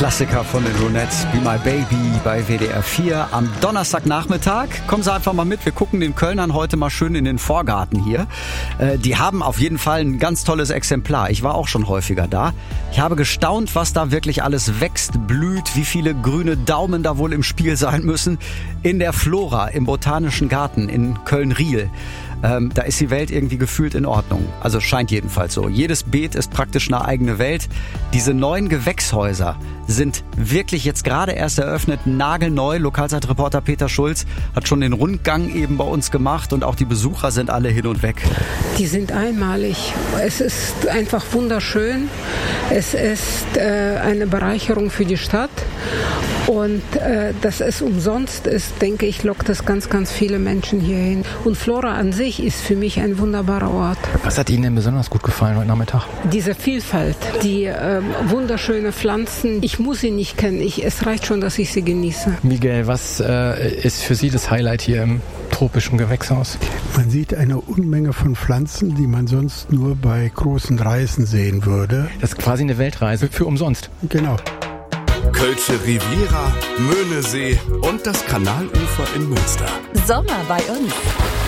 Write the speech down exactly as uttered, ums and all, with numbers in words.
Klassiker von den Ronettes, Be My Baby bei W D R vier am Donnerstagnachmittag. Kommen Sie einfach mal mit, wir gucken den Kölnern heute mal schön in den Vorgarten hier. Äh, die haben auf jeden Fall ein ganz tolles Exemplar. Ich war auch schon häufiger da. Ich habe gestaunt, was da wirklich alles wächst, blüht, wie viele grüne Daumen da wohl im Spiel sein müssen. In der Flora, im Botanischen Garten in Köln-Riehl. Ähm, da ist die Welt irgendwie gefühlt in Ordnung. Also scheint jedenfalls so. Jedes Beet ist praktisch eine eigene Welt. Diese neuen Gewächshäuser sind wirklich jetzt gerade erst eröffnet, nagelneu. Lokalzeitreporter Peter Schulz hat schon den Rundgang eben bei uns gemacht und auch die Besucher sind alle hin und weg. Die sind einmalig. Es ist einfach wunderschön. Es ist äh, eine Bereicherung für die Stadt. Und äh, dass es umsonst ist, denke ich, lockt das ganz, ganz viele Menschen hierhin. Und Flora an sich ist für mich ein wunderbarer Ort. Was hat Ihnen denn besonders gut gefallen heute Nachmittag? Diese Vielfalt, die äh, wunderschöne Pflanzen. Ich muss sie nicht kennen. Ich, es reicht schon, dass ich sie genieße. Miguel, was äh, ist für Sie das Highlight hier im tropischen Gewächshaus? Man sieht eine Unmenge von Pflanzen, die man sonst nur bei großen Reisen sehen würde. Das ist quasi eine Weltreise für umsonst. Genau. Kölsche Riviera, Möhnesee und das Kanalufer in Münster. Sommer bei uns.